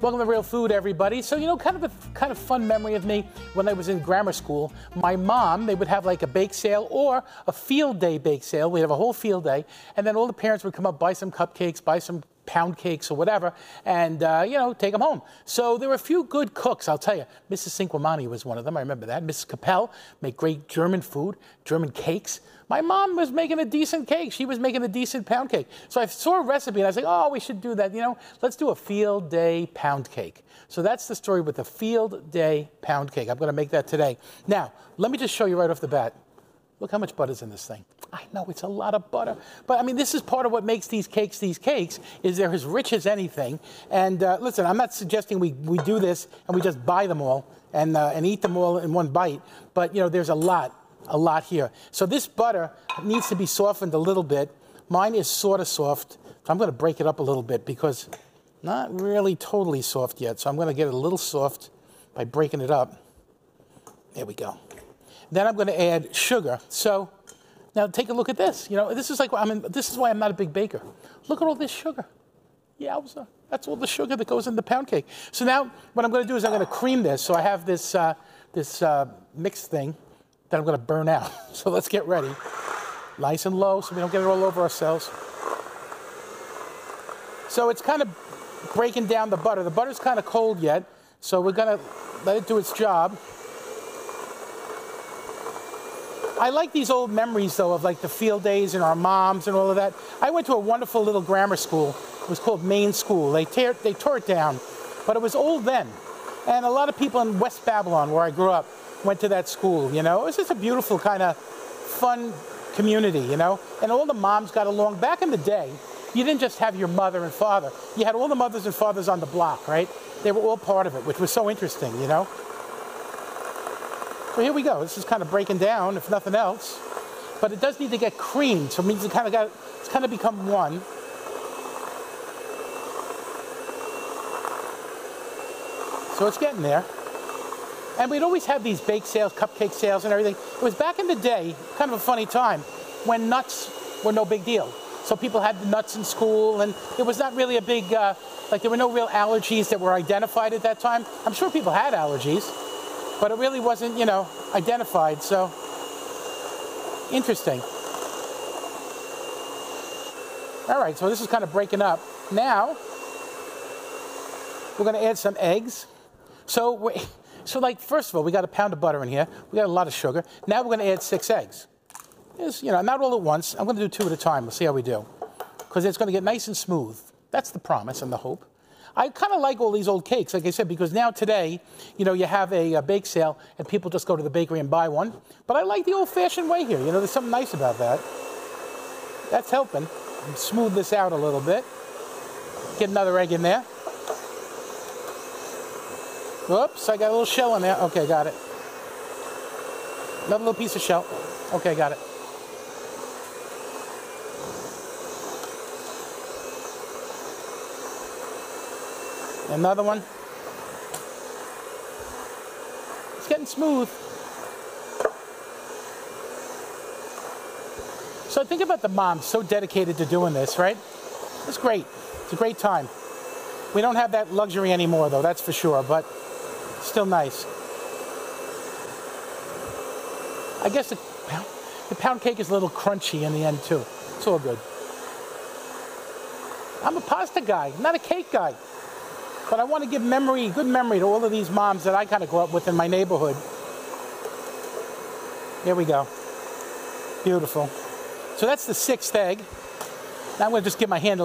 Welcome to Real Food, everybody. So, kind of fun memory of me when I was in grammar school. My mom, they would have like a bake sale or a field day bake sale. We'd have a whole field day, and then all the parents would come up, buy some cupcakes, buy some pound cakes or whatever, and, take them home. So there were a few good cooks, I'll tell you. Mrs. Cinquemani was one of them, I remember that. Mrs. Capel made great German food, German cakes. My mom was making a decent cake. She was making a decent pound cake. So I saw a recipe and I was like, oh, we should do that. Let's do a field day pound cake. So that's the story with the field day pound cake. I'm going to make that today. Now, let me just show you right off the bat. Look how much butter's in this thing. I know it's a lot of butter. But, this is part of what makes these cakes, is they're as rich as anything. And listen, I'm not suggesting we do this and we just buy them all and eat them all in one bite. But, there's a lot here. So this butter needs to be softened a little bit. Mine is sort of soft. So I'm going to break it up a little bit because not really totally soft yet. So I'm going to get it a little soft by breaking it up. There we go. Then I'm going to add sugar. So now take a look at this. This is this is why I'm not a big baker. Look at all this sugar. Yowza. That's all the sugar that goes in the pound cake. So now what I'm going to do is I'm going to cream this. So I have this mixed thing that I'm going to burn out. So let's get ready. Nice and low so we don't get it all over ourselves. So it's kind of breaking down the butter. The butter's kind of cold yet, so we're going to let it do its job. I like these old memories, though, of like the field days and our moms and all of that. I went to a wonderful little grammar school. It was called Main School. They tore it down, but it was old then. And a lot of people in West Babylon, where I grew up, went to that school, It was just a beautiful kind of fun community, And all the moms got along. Back in the day, you didn't just have your mother and father. You had all the mothers and fathers on the block, right? They were all part of it, which was so interesting, So here we go. This is kind of breaking down, if nothing else. But it does need to get creamed, so it means it's kind of become one. So it's getting there. And we'd always have these bake sales, cupcake sales and everything. It was back in the day, kind of a funny time, when nuts were no big deal. So people had the nuts in school, and it was not really a big, there were no real allergies that were identified at that time. I'm sure people had allergies, but it really wasn't, identified. So, interesting. All right, so this is kind of breaking up. Now, we're going to add some eggs. So first of all, we got a pound of butter in here. We got a lot of sugar. Now we're going to add 6 eggs. It's, not all at once. I'm going to do 2 at a time. We'll see how we do. Because it's going to get nice and smooth. That's the promise and the hope. I kind of like all these old cakes, like I said, because now today, you have a bake sale and people just go to the bakery and buy one. But I like the old-fashioned way here. There's something nice about that. That's helping. Smooth this out a little bit. Get another egg in there. Whoops, I got a little shell in there. Okay, got it. Another little piece of shell. Okay, got it. Another one. It's getting smooth. So think about the moms so dedicated to doing this, right? It's great. It's a great time. We don't have that luxury anymore, though, that's for sure, but still nice. I guess the pound cake is a little crunchy in the end, too. It's all good. I'm a pasta guy, not a cake guy. But I want to give good memory to all of these moms that I kind of grew up with in my neighborhood. There we go. Beautiful. So that's the 6th egg. Now I'm going to just give my hand a